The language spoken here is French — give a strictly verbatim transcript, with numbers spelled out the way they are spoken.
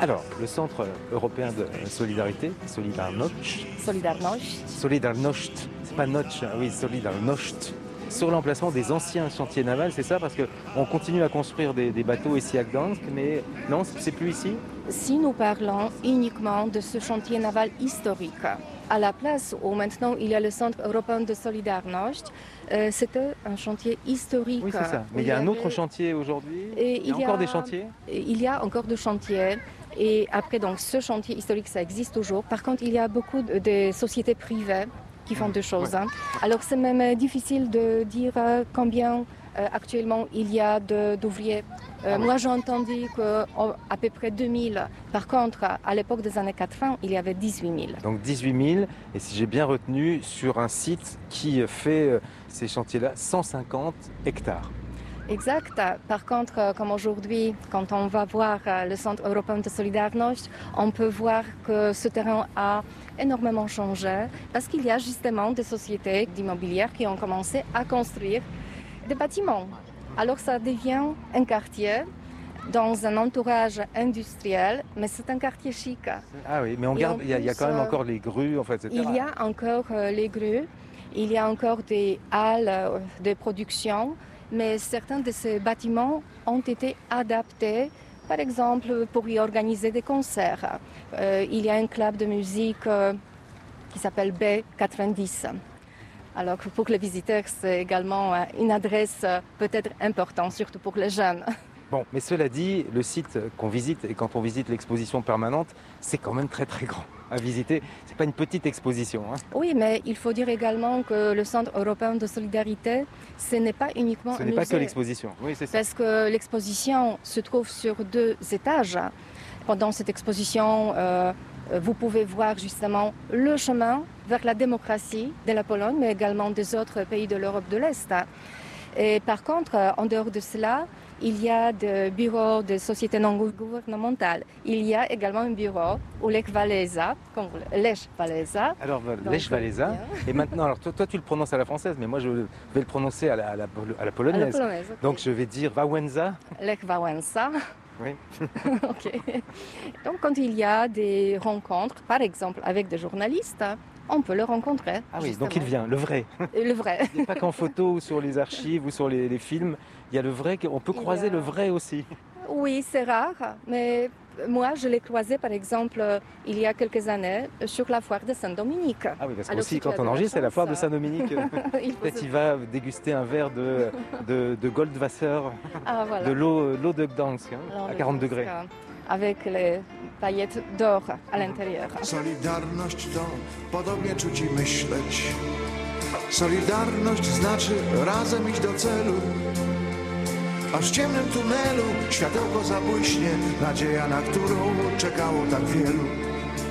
Alors, le Centre européen de solidarité, Solidarność, Solidarność. Solidarność, c'est pas Notch, oui, Solidarność, sur l'emplacement des anciens chantiers navals, c'est ça? Parce qu'on continue à construire des, des bateaux ici à Gdansk, mais non, c'est plus ici? Si nous parlons uniquement de ce chantier naval historique, à la place où maintenant il y a le Centre européen de Solidarność, euh, c'était un chantier historique. Oui, c'est ça. Mais il y a un autre chantier aujourd'hui? Et il y a il encore y a, des chantiers? Il y a encore des chantiers. Et après, donc, ce chantier historique, ça existe toujours. Par contre, il y a beaucoup de, de sociétés privées qui font des choses. Ouais. Hein. Alors, c'est même difficile de dire euh, combien euh, actuellement il y a de, d'ouvriers. Euh, Ah oui. Moi, j'ai entendu qu'à peu près deux mille. Par contre, à l'époque des années quatre-vingts, il y avait dix-huit mille. Donc dix-huit mille, et si j'ai bien retenu, sur un site qui fait euh, ces chantiers-là, cent cinquante hectares. Exact. Par contre, comme aujourd'hui, quand on va voir le Centre européen de Solidarność, on peut voir que ce terrain a énormément changé parce qu'il y a justement des sociétés d'immobilières qui ont commencé à construire des bâtiments. Alors ça devient un quartier dans un entourage industriel, mais c'est un quartier chic. Ah oui, mais on garde, il y, a- il y a quand même euh, encore les grues, en fait, et cetera. Il y a encore euh, les grues, il y a encore des halles euh, de production, mais certains de ces bâtiments ont été adaptés, par exemple, pour y organiser des concerts. Euh, il y a un club de musique euh, qui s'appelle B quatre-vingt-dix. Alors que pour les visiteurs, c'est également euh, une adresse euh, peut-être importante, surtout pour les jeunes. Bon, mais cela dit, le site qu'on visite, et quand on visite l'exposition permanente, c'est quand même très très grand à visiter. C'est pas une petite exposition. Hein. Oui, mais il faut dire également que le Centre européen de solidarité, ce n'est pas uniquement Ce un n'est pas musée. que l'exposition. Oui, c'est ça. Parce que l'exposition se trouve sur deux étages. Pendant cette exposition, euh, vous pouvez voir justement le chemin vers la démocratie de la Pologne, mais également des autres pays de l'Europe de l'Est. Et par contre, en dehors de cela, il y a des bureaux de sociétés non gouvernementales. Il y a également un bureau au Lech Walesa, comme vous le- Lech Walesa. Alors, Donc, Lech Walesa. bien. Et maintenant, alors toi, toi, tu le prononces à la française, mais moi, je vais le prononcer à la, à la, à la polonaise. À la polonaise, ok. Donc, je vais dire Wałęsa. Lech Wałęsa. Oui. Ok. Donc, quand il y a des rencontres, par exemple avec des journalistes, on peut le rencontrer. Ah oui, justement. donc il vient, le vrai. Et le vrai. Il n'y a pas qu'en photo ou sur les archives ou sur les, les films. Il y a le vrai, on peut Il y croiser a- le vrai aussi. Oui, c'est rare, mais moi, je l'ai croisé, par exemple, il y a quelques années, sur la foire de Saint-Dominique. Ah oui, parce Alors, qu'aussi, si tu quand as on de la enregistre, c'est la chance, foire de Saint-Dominique. il faut Peut-être se- il va déguster un verre de, de, de Goldwasser, Ah, voilà. de l'eau, l'eau de Gdansk, hein, Alors, à le quarante Gdansk, degrés. Avec les paillettes d'or à l'intérieur. Solidarność to podobnie czuć i myśleć. Solidarność znaczy razem iść do celu. Aż w ciemnym tunelu światełko zabłyśnie, nadzieja, na którą czekało tak wielu.